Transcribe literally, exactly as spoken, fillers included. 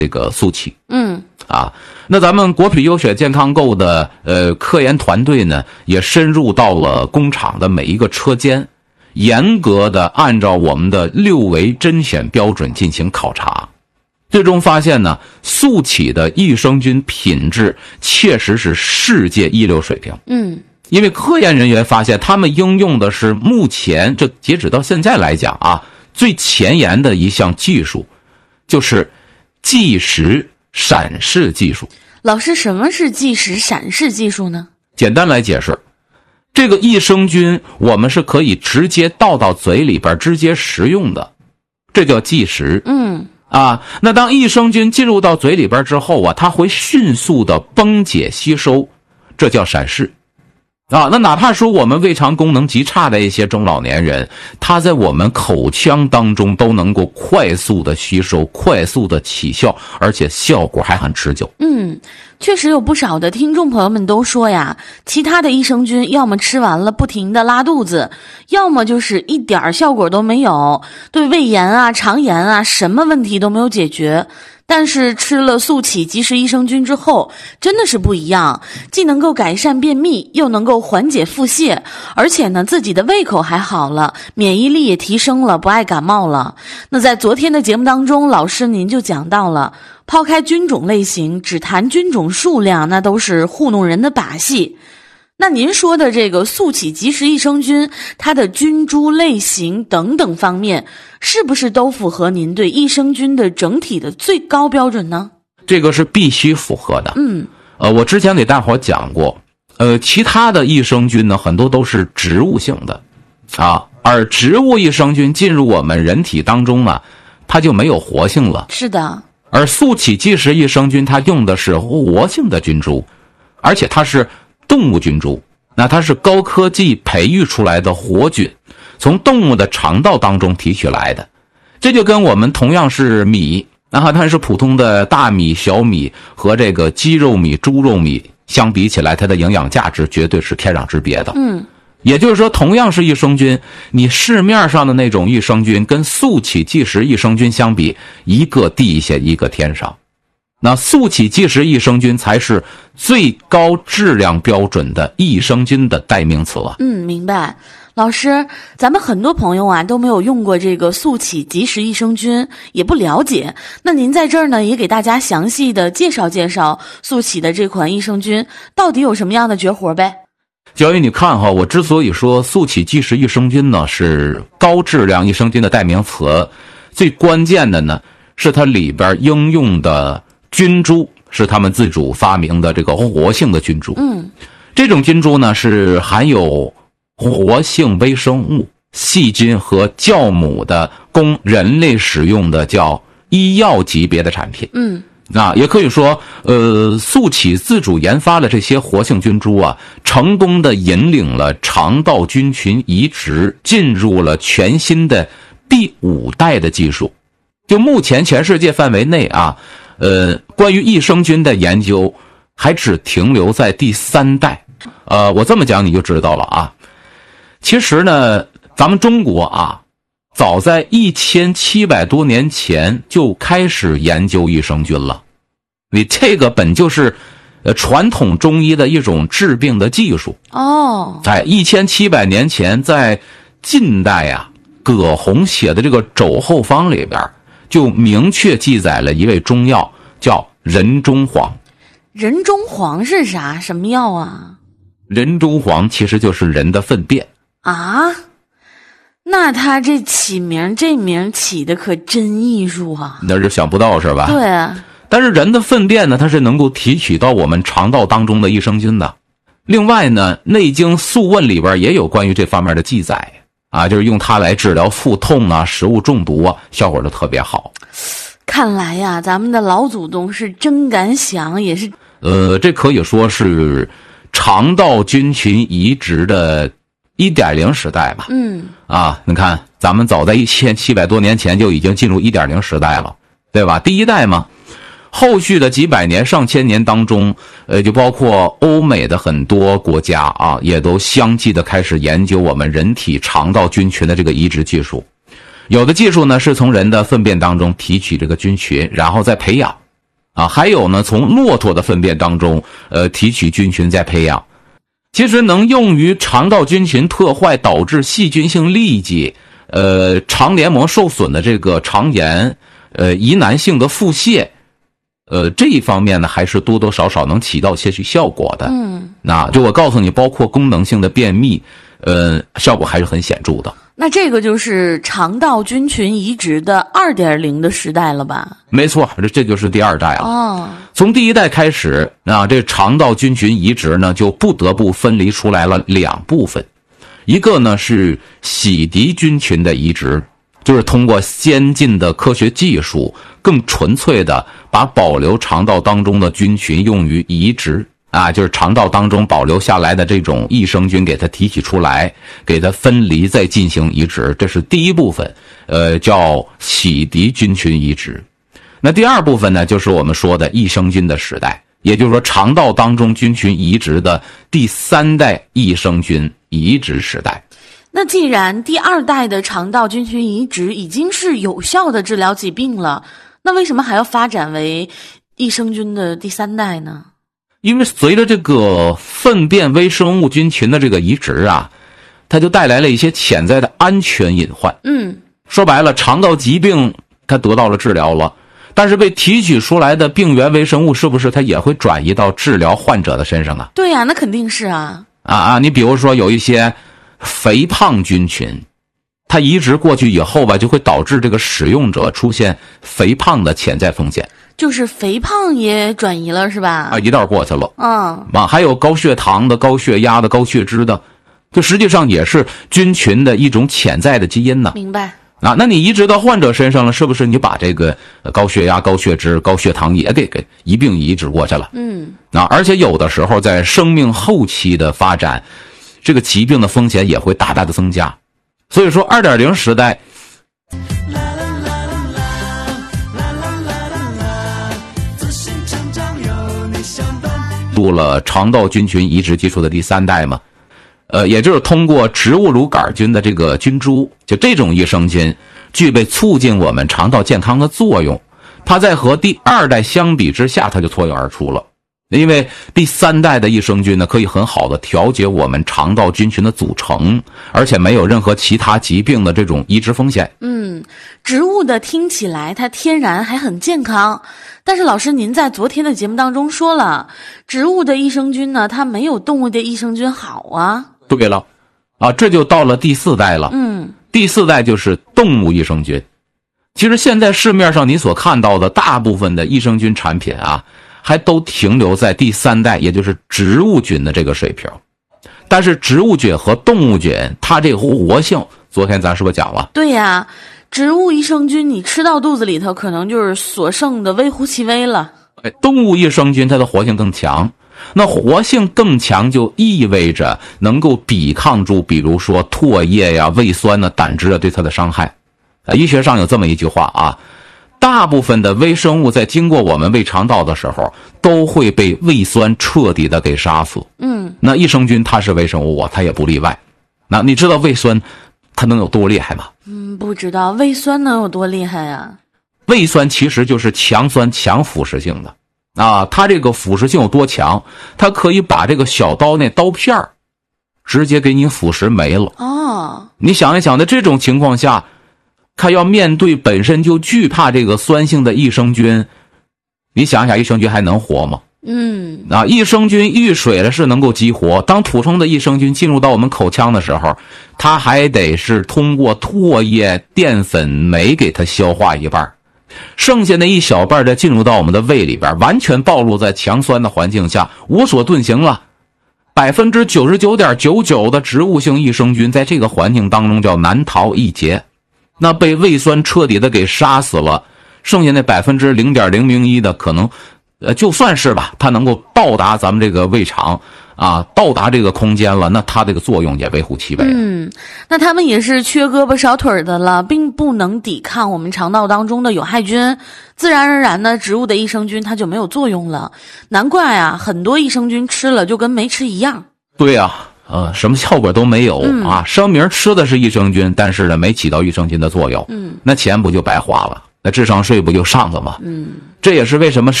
这个速起。 嗯， 啊，那咱们国品优选健康购的呃科研团队呢，也深入到了工厂的每一个车间，严格的按照我们的六维甄选标准进行考察，最终发现呢，速起的益生菌品质确实是世界一流水平。 嗯， 因为科研人员发现，他们应用的是目前这截止到现在来讲啊，最前沿的一项技术，就是计时闪示技术。 老师，什么是计时闪示技术呢？ 简单来解释，这个益生菌我们是可以直接倒到嘴里边直接食用的，这叫计时。 嗯， 啊，那当益生菌进入到嘴里边之后啊，它会迅速的崩解吸收，这叫闪示。啊，那哪怕说我们胃肠功能极差的一些中老年人，他在我们口腔当中都能够快速的吸收，快速的起效，而且效果还很持久。 嗯，确实有不少的听众朋友们都说呀，其他的益生菌要么吃完了不停的拉肚子，要么就是一点效果都没有，对胃炎啊、肠炎啊什么问题都没有解决。但是吃了速起即时益生菌之后，真的是不一样，既能够改善便秘，又能够缓解腹泻，而且呢，自己的胃口还好了，免疫力也提升了，不爱感冒了。那在昨天的节目当中，老师您就讲到了，抛开菌种类型，只谈菌种数量，那都是糊弄人的把戏。那您说的这个速起即时益生菌，它的菌株类型等等方面，是不是都符合您对益生菌的整体的最高标准呢？ 这个是必须符合的。 嗯， 呃，我之前给大伙讲过，呃，其他的益生菌呢，很多都是植物性的，啊，而植物益生菌进入我们人体当中呢，它就没有活性了。 是的。 而速起即时益生菌，它用的是活性的菌株，而且它是动物菌株，那它是高科技培育出来的活菌，从动物的肠道当中提取来的。这就跟我们同样是米，然后它是普通的大米、小米和这个鸡肉米、猪肉米相比起来，它的营养价值绝对是天壤之别的。 嗯， 也就是说，同样是益生菌，你市面上的那种益生菌跟速起即时益生菌相比，一个地下一个天上。那速起即时益生菌才是最高质量标准的益生菌的代名词啊。 嗯，明白。老师，咱们很多朋友啊都没有用过这个速起即时益生菌，也不了解。那您在这儿呢，也给大家详细的介绍介绍速起的这款益生菌到底有什么样的绝活呗？ 小雨，你看哈，我之所以说速起即时益生菌呢是高质量益生菌的代名词，最关键的呢是它里边应用的菌株是他们自主发明的这个活性的菌株。 嗯， 这种菌株呢是含有活性微生物、细菌和酵母的，供人类使用的叫医药级别的产品。 嗯， 啊，也可以说，呃，速起自主研发的这些活性菌株啊，成功的引领了肠道菌群移植进入了全新的第五代的技术。就目前全世界范围内啊，呃，关于益生菌的研究还只停留在第三代。呃，我这么讲你就知道了啊。其实呢，咱们中国啊，早在一千七百多年前就开始研究益生菌了。你这个本就是呃传统中医的一种治病的技术。 哦， 在一千七百年前，在近代啊，葛洪写的这个《肘后方》里边就明确记载了一味中药，叫人中黄。 人中黄是啥？什么药啊？ 人中黄其实就是人的粪便啊。那他这起名这名起的可真艺术啊！ 那是想不到是吧？ 对啊。 但是人的粪便呢，它是能够提取到我们肠道当中的益生菌的。另外呢，《内经·素问》里边也有关于这方面的记载啊，就是用它来治疗腹痛啊、食物中毒啊，效果都特别好。 看来呀，咱们的老祖宗是真敢想，也是呃，这可以说是肠道菌群移植的一点零时代吧。 嗯， 啊，你看，咱们早在一千七百多年前就已经进入一点零时代了，对吧？第一代嘛。后续的几百年、上千年当中，呃，就包括欧美的很多国家啊，也都相继的开始研究我们人体肠道菌群的这个移植技术。有的技术呢是从人的粪便当中提取这个菌群，然后再培养啊，还有呢，从骆驼的粪便当中，呃，提取菌群再培养。其实能用于肠道菌群特坏导致细菌性痢疾、呃，肠黏膜受损的这个肠炎、呃，疑难性的腹泻，呃，这一方面呢，还是多多少少能起到些许效果的。 嗯， 那就我告诉你，包括功能性的便秘，呃，效果还是很显著的。 那这个就是肠道菌群移植的 二点零 的时代了吧？ 没错，这这就是第二代了。 哦， 从第一代开始，啊，这肠道菌群移植呢，就不得不分离出来了两部分，一个呢是洗涤菌群的移植，就是通过先进的科学技术，更纯粹的把保留肠道当中的菌群用于移植。啊，就是肠道当中保留下来的这种益生菌，给它提取出来，给它分离，再进行移植，这是第一部分，呃，叫洗涤菌群移植。那第二部分呢，就是我们说的益生菌的时代，也就是说肠道当中菌群移植的第三代益生菌移植时代。 那既然第二代的肠道菌群移植已经是有效的治疗疾病了，那为什么还要发展为益生菌的第三代呢？ 因为随着这个粪便微生物菌群的这个移植啊，它就带来了一些潜在的安全隐患。 嗯， 说白了，肠道疾病它得到了治疗了，但是被提取出来的病原微生物是不是它也会转移到治疗患者的身上啊？ 对呀、啊，那肯定是啊。 啊啊，你比如说有一些肥胖菌群，它移植过去以后吧，就会导致这个使用者出现肥胖的潜在风险。 就是肥胖也转移了是吧？ 啊，一道过去了。 嗯， 啊，还有高血糖的、高血压的、高血脂的，这实际上也是菌群的一种潜在的基因呢。 明白。 啊，那你移植到患者身上了，是不是你把这个高血压、高血脂、高血糖也给给一并移植过去了？ 嗯， 啊，而且有的时候在生命后期的发展，这个疾病的风险也会大大的增加。所以说 二点零 时代入了肠道菌群移植技术的第三代嘛，呃，也就是通过植物乳杆菌的这个菌株，就这种益生菌具备促进我们肠道健康的作用，它在和第二代相比之下，它就脱颖而出了。因为第三代的益生菌呢，可以很好的调节我们肠道菌群的组成，而且没有任何其他疾病的这种移植风险。 嗯，植物的听起来它天然还很健康，但是老师您在昨天的节目当中说了，植物的益生菌呢，它没有动物的益生菌好啊。 对了，啊，这就到了第四代了。 嗯， 第四代就是动物益生菌。其实现在市面上你所看到的大部分的益生菌产品啊，还都停留在第三代，也就是植物菌的这个水平。但是植物菌和动物菌，它这个活性，昨天咱是不是讲了？ 对呀，植物益生菌你吃到肚子里头，可能就是所剩的微乎其微了。 哎，动物益生菌它的活性更强，那活性更强就意味着能够抵抗住，比如说唾液呀、胃酸呢、胆汁啊对它的伤害。啊，医学上有这么一句话啊。大部分的微生物在经过我们胃肠道的时候，都会被胃酸彻底的给杀死。 嗯， 那益生菌它是微生物啊，它也不例外。那你知道胃酸它能有多厉害吗？ 嗯，不知道胃酸能有多厉害啊？ 胃酸其实就是强酸强腐蚀性的啊，它这个腐蚀性有多强？它可以把这个小刀那刀片儿直接给你腐蚀没了。 哦， 你想一想，在这种情况下，他要面对本身就惧怕这个酸性的益生菌，你想想益生菌还能活吗？ 嗯， 啊，益生菌遇水了是能够激活，当普通的益生菌进入到我们口腔的时候，它还得是通过唾液、淀粉、酶给它消化一半，剩下那一小半再进入到我们的胃里边，完全暴露在强酸的环境下，无所遁形了。百分之九十九点九九的植物性益生菌在这个环境当中叫难逃一劫。那被胃酸彻底的给杀死了，剩下那百分之零点零零一的可能，呃，就算是吧，它能够到达咱们这个胃肠啊，到达这个空间了，那它这个作用也微乎其微。 嗯，那他们也是缺胳膊少腿的了，并不能抵抗我们肠道当中的有害菌，自然而然呢，植物的益生菌它就没有作用了。难怪啊，很多益生菌吃了就跟没吃一样。 对呀、啊。呃，什么效果都没有、嗯、啊！声明吃的是益生菌，但是呢，没起到益生菌的作用。嗯，那钱不就白花了？那智商税不就上了吗？嗯，这也是为什么